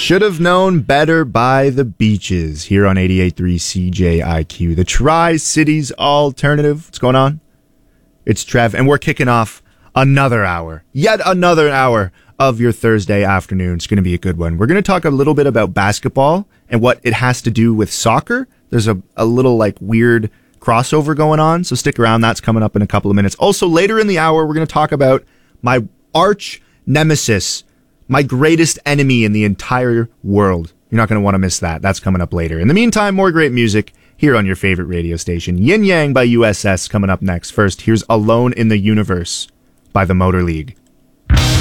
Should have known better by the beaches here on 88.3 CJIQ, the Tri-Cities Alternative. What's going on? It's Trev, and we're kicking off yet another hour of your Thursday afternoon. It's going to be a good one. We're going to talk a little bit about basketball and what it has to do with soccer. There's a little weird crossover going on, so stick around. That's coming up in a couple of minutes. Also, later in the hour, we're going to talk about my arch nemesis, my greatest enemy in the entire world. You're not going to want to miss that. That's coming up later. In the meantime, more great music here on your favorite radio station. Yin Yang by USS coming up next. First, here's Alone in the Universe by the Motor League.